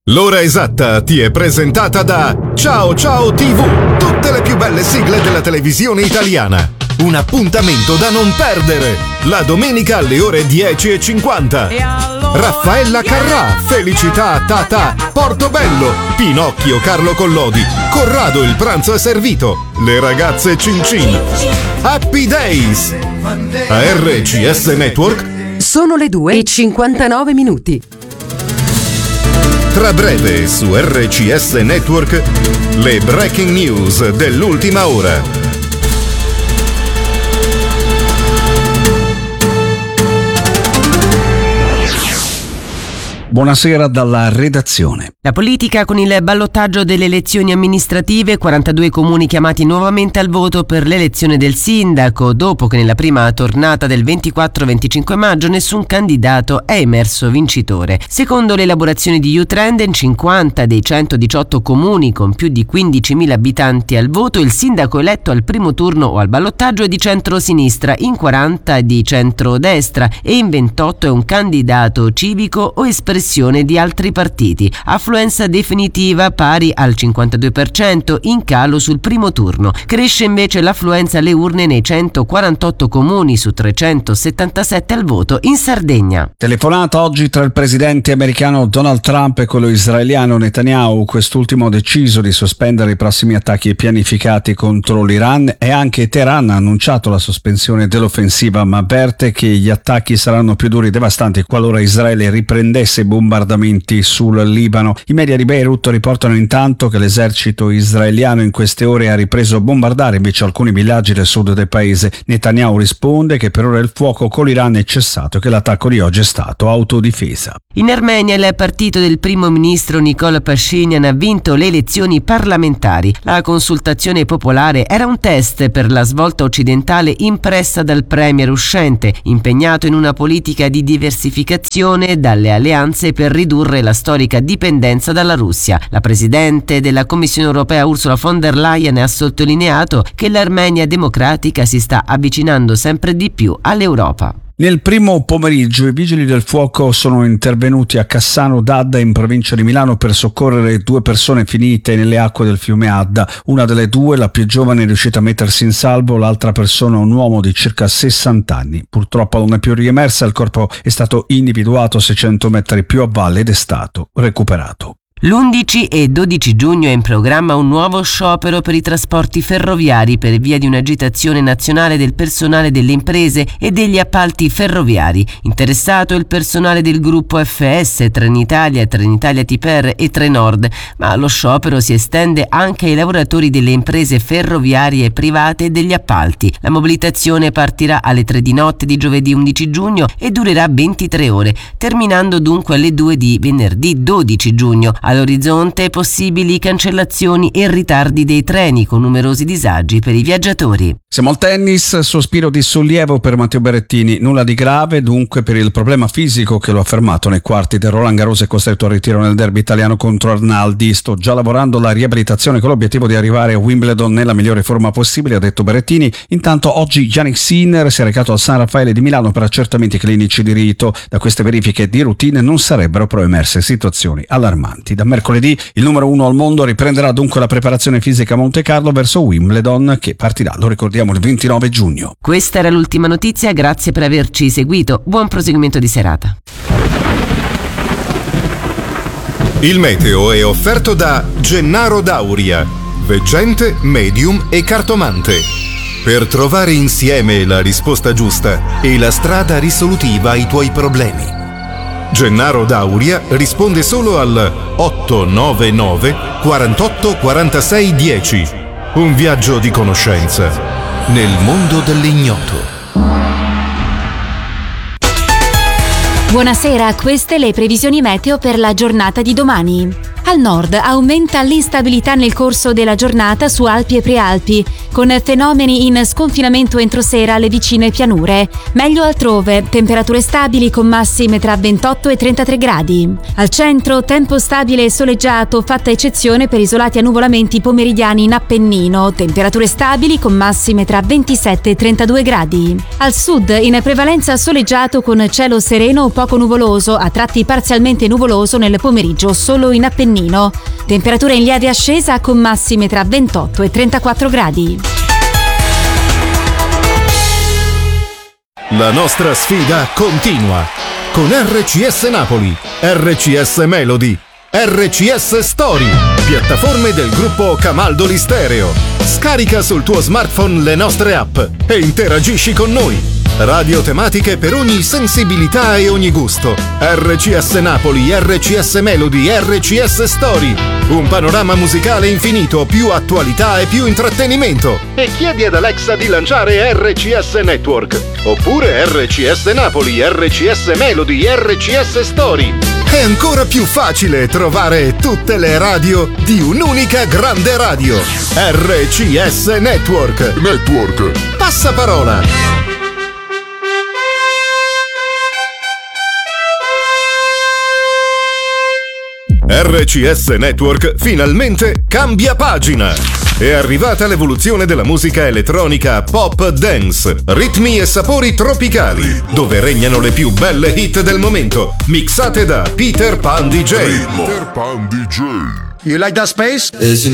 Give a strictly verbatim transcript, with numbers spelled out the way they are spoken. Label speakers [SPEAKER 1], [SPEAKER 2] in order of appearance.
[SPEAKER 1] L'ora esatta ti è presentata da Ciao Ciao tivù, tutte le più belle sigle della televisione italiana. Un appuntamento da non perdere, la domenica alle ore dieci e cinquanta. Raffaella Carrà, Felicità Tata, Portobello, Pinocchio Carlo Collodi, Corrado il pranzo è servito, le ragazze Cin Cin, Happy Days. A R C S Network
[SPEAKER 2] sono le due e cinquantanove minuti.
[SPEAKER 1] Tra breve su R C S Network le breaking news dell'ultima ora.
[SPEAKER 3] Buonasera dalla redazione.
[SPEAKER 2] La politica con il ballottaggio delle elezioni amministrative, quarantadue comuni chiamati nuovamente al voto per l'elezione del sindaco, dopo che nella prima tornata del ventiquattro venticinque maggio nessun candidato è emerso vincitore. Secondo le elaborazioni di U-Trend, in cinquanta dei centodiciotto comuni con più di quindicimila abitanti al voto, il sindaco eletto al primo turno o al ballottaggio è di centro-sinistra, in quaranta di centro-destra e in ventotto è un candidato civico o espressione di altri partiti. Affluenza definitiva pari al cinquantadue per cento, in calo sul primo turno. Cresce invece l'affluenza alle urne nei centoquarantotto comuni su trecentosettantasette al voto in Sardegna.
[SPEAKER 3] Telefonata oggi tra il presidente americano Donald Trump e quello israeliano Netanyahu. Quest'ultimo ha deciso di sospendere i prossimi attacchi pianificati contro l'Iran e anche Teheran ha annunciato la sospensione dell'offensiva, ma avverte che gli attacchi saranno più duri e devastanti qualora Israele riprendesse bombardamenti sul Libano. I media di Beirut riportano intanto che l'esercito israeliano in queste ore ha ripreso a bombardare invece alcuni villaggi del sud del paese. Netanyahu risponde che per ora il fuoco con l'Iran è cessato e che l'attacco di oggi è stato autodifesa.
[SPEAKER 2] In Armenia il partito del primo ministro Nikol Pashinyan ha vinto le elezioni parlamentari. La consultazione popolare era un test per la svolta occidentale impressa dal premier uscente, impegnato in una politica di diversificazione dalle alleanze per ridurre la storica dipendenza dalla Russia. La presidente della Commissione europea Ursula von der Leyen ha sottolineato che l'Armenia democratica si sta avvicinando sempre di più all'Europa.
[SPEAKER 3] Nel primo pomeriggio i vigili del fuoco sono intervenuti a Cassano d'Adda in provincia di Milano per soccorrere due persone finite nelle acque del fiume Adda. Una delle due, la più giovane, è riuscita a mettersi in salvo, l'altra persona, un uomo di circa sessanta anni. Purtroppo non è più riemersa, il corpo è stato individuato seicento metri più a valle ed è stato recuperato.
[SPEAKER 2] L'undici e dodici giugno è in programma un nuovo sciopero per i trasporti ferroviari per via di un'agitazione nazionale del personale delle imprese e degli appalti ferroviari. Interessato il personale del gruppo F S, Trenitalia, Trenitalia Tiper e Trenord, ma lo sciopero si estende anche ai lavoratori delle imprese ferroviarie private e degli appalti. La mobilitazione partirà alle tre di notte di giovedì undici giugno e durerà ventitré ore, terminando dunque alle due di venerdì dodici giugno. All'orizzonte possibili cancellazioni e ritardi dei treni con numerosi disagi per i viaggiatori.
[SPEAKER 3] Siamo al tennis, sospiro di sollievo per Matteo Berrettini, nulla di grave dunque per il problema fisico che lo ha fermato nei quarti del Roland Garros e costretto al ritiro nel derby italiano contro Arnaldi. Sto già lavorando alla riabilitazione con l'obiettivo di arrivare a Wimbledon nella migliore forma possibile, ha detto Berrettini. Intanto oggi Jannik Sinner si è recato al San Raffaele di Milano per accertamenti clinici di rito. Da queste verifiche di routine non sarebbero però emerse situazioni allarmanti. Da mercoledì il numero uno al mondo riprenderà dunque la preparazione fisica a Monte Carlo verso Wimbledon, che partirà, lo ricordiamo, il ventinove giugno.
[SPEAKER 2] Questa era l'ultima notizia, grazie per averci seguito. Buon proseguimento di serata.
[SPEAKER 1] Il meteo è offerto da Gennaro Dauria, veggente, medium e cartomante. Per trovare insieme la risposta giusta e la strada risolutiva ai tuoi problemi. Gennaro Dauria risponde solo al otto nove nove quarantotto quarantasei dieci. Un viaggio di conoscenza nel mondo dell'ignoto.
[SPEAKER 4] Buonasera, queste le previsioni meteo per la giornata di domani. Al nord aumenta l'instabilità nel corso della giornata su Alpi e Prealpi, con fenomeni in sconfinamento entro sera alle vicine pianure. Meglio altrove, temperature stabili con massime tra ventotto e trentatré gradi. Al centro, tempo stabile e soleggiato, fatta eccezione per isolati annuvolamenti pomeridiani in Appennino, temperature stabili con massime tra ventisette e trentadue gradi. Al sud, in prevalenza soleggiato con cielo sereno o poco nuvoloso, a tratti parzialmente nuvoloso nel pomeriggio solo in Appennino. Temperature in lieve ascesa con massime tra ventotto e trentaquattro gradi.
[SPEAKER 1] La nostra sfida continua con R C S Napoli, R C S Melody, R C S Story, piattaforme del gruppo Camaldoli Stereo. Scarica sul tuo smartphone le nostre app e interagisci con noi. Radio tematiche per ogni sensibilità e ogni gusto. R C S Napoli, R C S Melody, R C S Story. Un panorama musicale infinito, più attualità e più intrattenimento. E chiedi ad Alexa di lanciare R C S Network. Oppure R C S Napoli, R C S Melody, R C S Story. È ancora più facile trovare tutte le radio di un'unica grande radio. R C S Network. Network. Passaparola. R C S Network finalmente cambia pagina. È arrivata l'evoluzione della musica elettronica pop dance, ritmi e sapori tropicali, dove regnano le più belle hit del momento, mixate da Peter Pan D J.
[SPEAKER 5] Peter Pan D J.
[SPEAKER 6] You like that space?